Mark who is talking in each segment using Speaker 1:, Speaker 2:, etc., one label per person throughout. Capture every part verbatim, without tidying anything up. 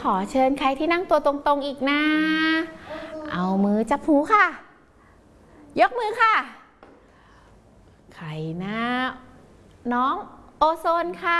Speaker 1: อเชิญใครที่นั่งตัวตรงๆอีกนะเอามือจับหูค่ะยกมือค่ะใครนะน้องโอโซนค่ะ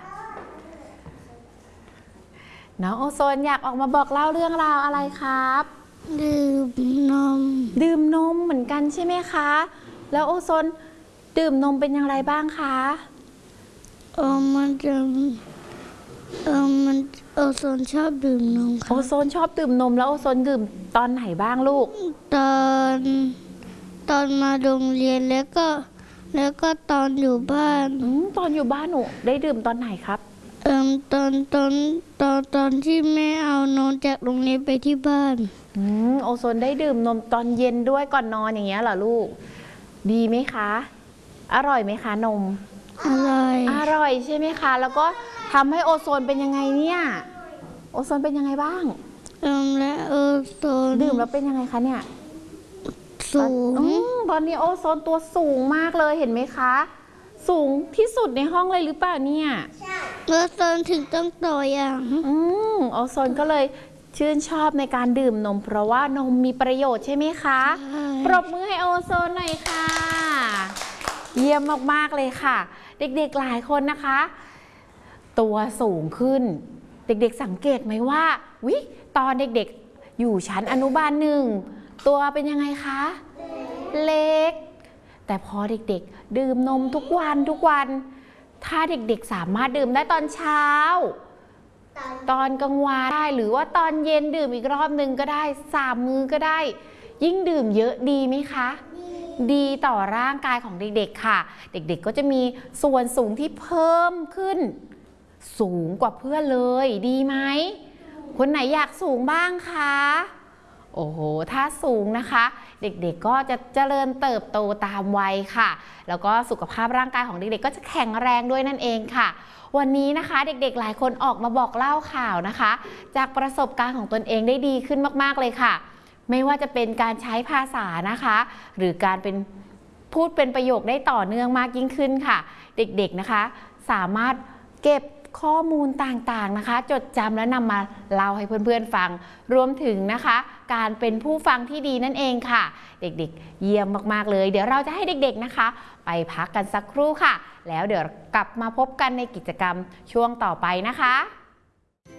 Speaker 1: น้องโอโซนอยากออกมาบอกเล่าเรื่องราวอะไรครับ
Speaker 2: ดื่มนม
Speaker 1: ดื่มนมเหมือนกันใช่ไหมคะแล้วโอโซนดื่มนมเป็นอย่างไรบ้างคะ
Speaker 2: เออมันจะเออมันโอโซนชอบดื่มนมค่ะ
Speaker 1: โอโซนชอบดื่มนมแล้วโอโซนดื่มตอนไหนบ้างลูก
Speaker 2: ตอนตอนมาโรงเรียนแล้วก็แล้วก็ตอนอยู่บ้าน
Speaker 1: อืมตอนอยู่บ้านหนูได้ดื่มตอนไหนครับ
Speaker 2: เอ่อตอนตอนตอนตอนที่แม่เอานมจากโรงเรียนไปที่บ้าน
Speaker 1: อืมโอโซนได้ดื่มนมตอนเย็นด้วยก่อนนอนอย่างเงี้ยเหรอลูกดีไหมคะอร่อยไหมคะนม
Speaker 2: อร่อย
Speaker 1: อร่อยใช่ไหมคะแล้วก็ทำให้โอโซนเป็นยังไงเนี่ยโอโซนเป็นยังไงบ้าง
Speaker 2: เอ่อและโอโซน
Speaker 1: ดื่มแล้วเป็นยังไงคะเนี่ย
Speaker 2: สูง
Speaker 1: ตอนนี้โอโซนตัวสูงมากเลยเห็นไหมคะสูงที่สุดในห้องเลยหรือเปล่าเนี่ย
Speaker 2: โอโซนถึงต้องต่ออย่าง
Speaker 1: อืมโอโซนก็เลยชื่นชอบในการดื่มนมเพราะว่านมมีประโยชน์ใช่ไหมคะปรบมือให้โอโซนหน่อยค่ะเยี่ยมมากๆเลยค่ะเด็กๆหลายคนนะคะตัวสูงขึ้นเด็กๆสังเกตไหมว่าวิตอนเด็กๆอยู่ชั้นอนุบาลหนึ่งตัวเป็นยังไงคะเล็กแต่พอเด็กๆดื่มนมทุกวันทุกวันถ้าเด็กๆสามารถดื่มได้ตอนเช้าตอนกลางวันได้หรือว่าตอนเย็นดื่มอีกรอบหนึ่งก็ได้สามมื้อก็ได้ยิ่งดื่มเยอะดีไหมคะดีต่อร่างกายของเด็กๆค่ะเด็กๆก็จะมีส่วนสูงที่เพิ่มขึ้นสูงกว่าเพื่อนเลยดีไหมคนไหนอยากสูงบ้างคะโอ้โหถ้าสูงนะคะเด็กๆก็จะเจริญเติบโตตามวัยค่ะแล้วก็สุขภาพร่างกายของเด็กๆก็จะแข็งแรงด้วยนั่นเองค่ะวันนี้นะคะเด็กๆหลายคนออกมาบอกเล่าข่าวนะคะจากประสบการณ์ของตนเองได้ดีขึ้นมากๆเลยค่ะไม่ว่าจะเป็นการใช้ภาษานะคะหรือการเป็นพูดเป็นประโยคได้ต่อเนื่องมากยิ่งขึ้นค่ะเด็กๆนะคะสามารถเก็บข้อมูลต่างๆนะคะจดจำและนำมาเล่าให้เพื่อนๆฟังรวมถึงนะคะการเป็นผู้ฟังที่ดีนั่นเองค่ะเด็กๆเยี่ยมมากๆเลยเดี๋ยวเราจะให้เด็กๆนะคะไปพักกันสักครู่ค่ะแล้วเดี๋ยวกลับมาพบกันในกิจกรรมช่วงต่อไปนะคะ